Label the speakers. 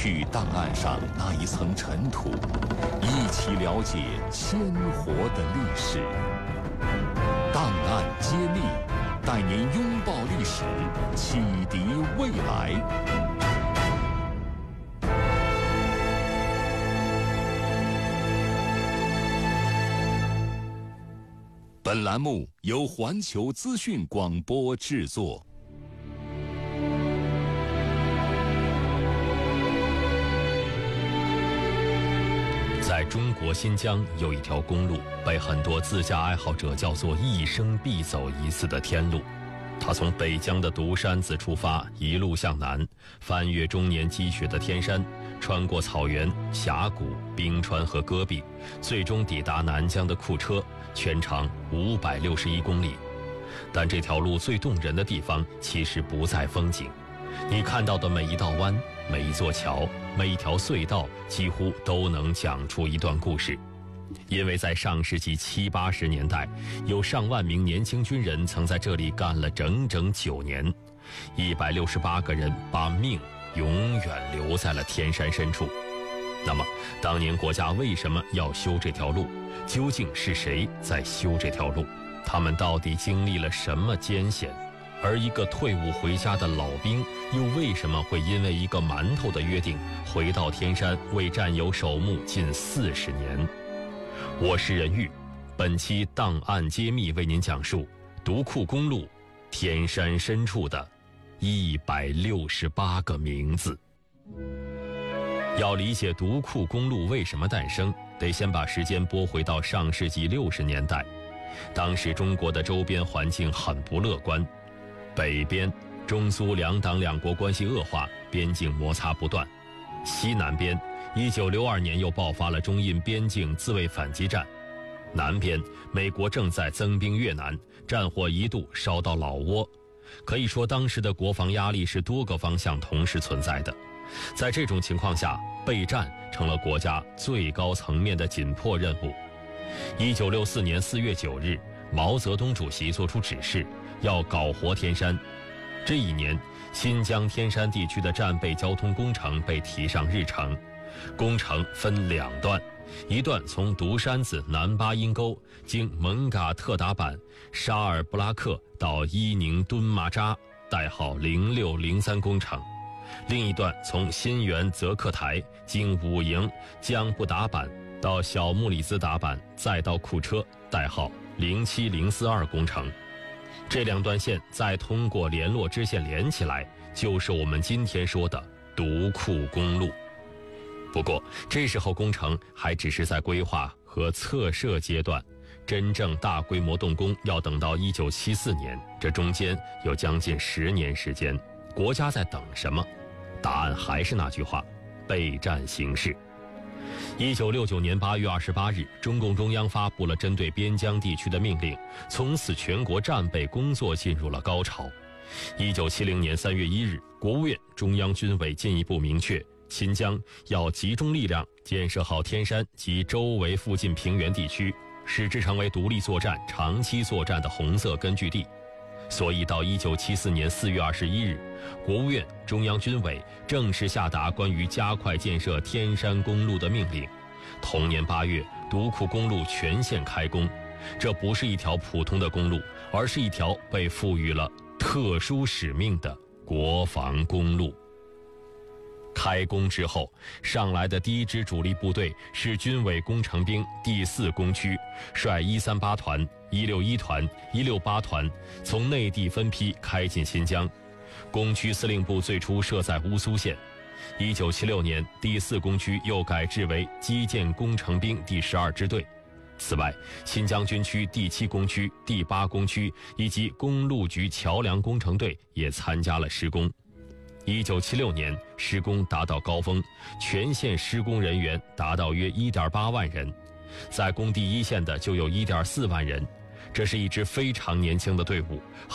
Speaker 1: 去档案上那一层尘土，一起了解鲜活的历史。档案揭秘，带您拥抱历史，启迪未来。本栏目由环球资讯广播制作。
Speaker 2: 在中国新疆有一条公路，被很多自驾爱好者叫做一生必走一次的天路。它从北疆的独山子出发，一路向南，翻越终年积雪的天山，穿过草原、峡谷、冰川和戈壁，最终抵达南疆的库车，全长561公里。但这条路最动人的地方其实不在风景，你看到的每一道弯、每一座桥、每一条隧道，几乎都能讲出一段故事。因为在上世纪70、80年代，有上万名年轻军人曾在这里干了整整9年，168个人把命永远留在了天山深处。那么，当年国家为什么要修这条路？究竟是谁在修这条路？他们到底经历了什么艰险？而一个退伍回家的老兵，又为什么会因为一个馒头的约定，回到天山为战友守墓近40年？我是任玉，本期档案揭秘为您讲述独库公路天山深处的168个名字。要理解独库公路为什么诞生，得先把时间拨回到上世纪60年代。当时中国的周边环境很不乐观，北边中苏两党两国关系恶化，边境摩擦不断；西南边1962年又爆发了中印边境自卫反击战；南边美国正在增兵越南，战火一度烧到老挝。可以说当时的国防压力是多个方向同时存在的。在这种情况下，备战成了国家最高层面的紧迫任务。1964年4月9日，毛泽东主席作出指示，要搞活天山。这一年，新疆天山地区的战备交通工程被提上日程。工程分2段，一段从独山子南巴音沟经蒙嘎特达坂、沙尔布拉克到伊宁敦马扎，代号0603工程；另一段从新源泽克台经武营江布达坂到小木里兹达坂，再到库车，代号07042工程。这2段线再通过联络支线连起来，就是我们今天说的独库公路。不过这时候工程还只是在规划和测设阶段，真正大规模动工要等到1974年，这中间有将近10年时间。国家在等什么？答案还是那句话：备战形势。1969年8月28日，中共中央发布了针对边疆地区的命令，从此全国战备工作进入了高潮。1970年3月1日，国务院、中央军委进一步明确，新疆要集中力量建设好天山及周围附近平原地区，使之成为独立作战、长期作战的红色根据地。所以到1974年4月21日，国务院、中央军委正式下达关于加快建设天山公路的命令。同年8月，独库公路全线开工。这不是一条普通的公路，而是一条被赋予了特殊使命的国防公路。开工之后，上来的第一支主力部队是军委工程兵第4工区，率138团、161团、168团从内地分批开进新疆。工区司令部最初设在乌苏县。1976年，第4工区又改制为基建工程兵第12支队。此外，新疆军区第7工区、第8工区以及公路局桥梁工程队也参加了施工。1976年，施工达到高峰，全县施工人员达到约1.8万人，在工地一线的就有1.4万人。这是一支非常年轻的队伍，